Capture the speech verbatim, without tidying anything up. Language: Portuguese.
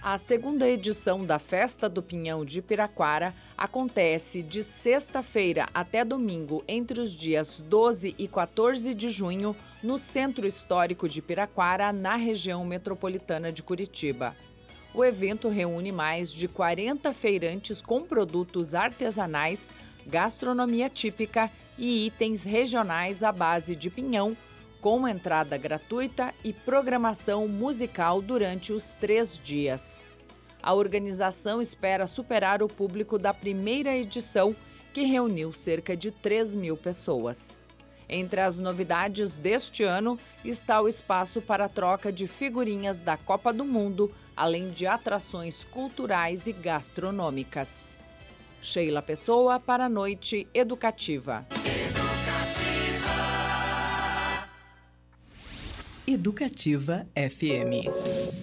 A segunda edição da Festa do Pinhão de Piraquara acontece de sexta-feira até domingo, entre os dias doze e quatorze de junho, no Centro Histórico de Piraquara, na região metropolitana de Curitiba. O evento reúne mais de quarenta feirantes com produtos artesanais, gastronomia típica e itens regionais à base de pinhão, com entrada gratuita e programação musical durante os três dias. A organização espera superar o público da primeira edição, que reuniu cerca de três mil pessoas. Entre as novidades deste ano está o espaço para a troca de figurinhas da Copa do Mundo, além de atrações culturais e gastronômicas. Sheila Pessoa para a Noite Educativa. Educativa F M.